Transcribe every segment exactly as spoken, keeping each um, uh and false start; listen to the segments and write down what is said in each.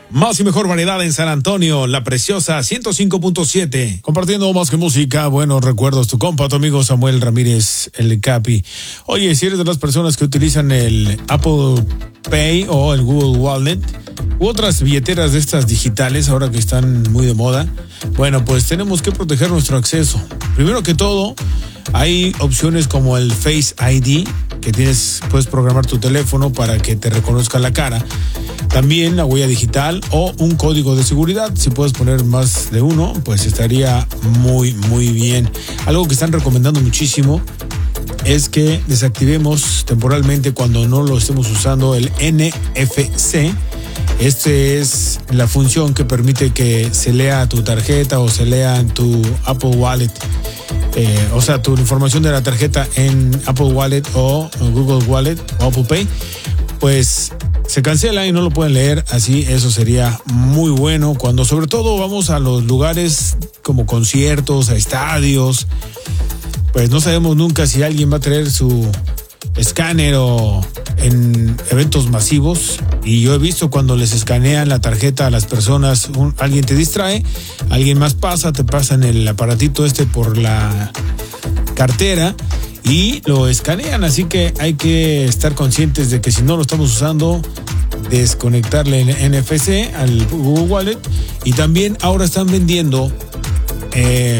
Más y mejor variedad en San Antonio, La Preciosa ciento cinco punto siete. Compartiendo más que música, buenos recuerdos, tu compa, tu amigo Samuel Ramírez, el Capi. Oye, si eres de las personas que utilizan el Apple Pay o el Google Wallet u otras billeteras de estas digitales, ahora que están muy de moda, bueno, pues tenemos que proteger nuestro acceso. Primero que todo, hay opciones como el Face I D, que tienes, puedes programar tu teléfono para que te reconozca la cara. También la huella digital o un código de seguridad. Si puedes poner más de uno, pues estaría muy, muy bien. Algo que están recomendando muchísimo es que desactivemos temporalmente cuando no lo estemos usando el N F C. Este es la función que permite que se lea tu tarjeta o se lea en tu Apple Wallet. Eh, o sea, tu información de la tarjeta en Apple Wallet o Google Wallet o Apple Pay, pues se cancela y no lo pueden leer. Así, eso sería muy bueno cuando sobre todo vamos a los lugares como conciertos, a estadios. Pues no sabemos nunca si alguien va a traer su escáner o en eventos masivos, y yo he visto cuando les escanean la tarjeta a las personas, un, alguien te distrae, alguien más pasa, te pasan el aparatito este por la cartera y lo escanean, así que hay que estar conscientes de que si no lo estamos usando, desconectarle el N F C al Google Wallet. Y también ahora están vendiendo eh,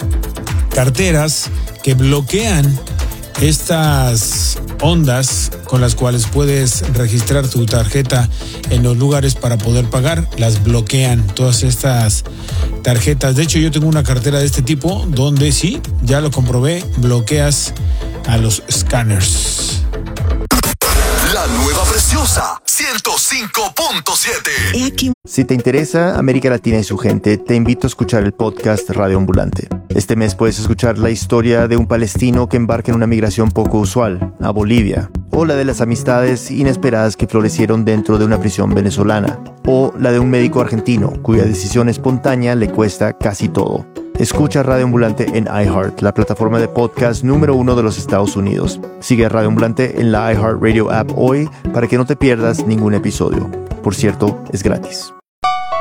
carteras que bloquean estas ondas con las cuales puedes registrar tu tarjeta en los lugares para poder pagar. Las bloquean todas estas tarjetas. De hecho, yo tengo una cartera de este tipo donde sí, ya lo comprobé, bloqueas a los scanners. La nueva Preciosa ciento cinco punto siete. Si te interesa América Latina y su gente, te invito a escuchar el podcast Radio Ambulante. Este mes puedes escuchar la historia de un palestino que embarca en una migración poco usual a Bolivia, o la de las amistades inesperadas que florecieron dentro de una prisión venezolana, o la de un médico argentino cuya decisión espontánea le cuesta casi todo. Escucha Radio Ambulante en iHeart, la plataforma de podcast número uno de los Estados Unidos. Sigue a Radio Ambulante en la iHeartRadio app hoy para que no te pierdas ningún episodio. Por cierto, es gratis.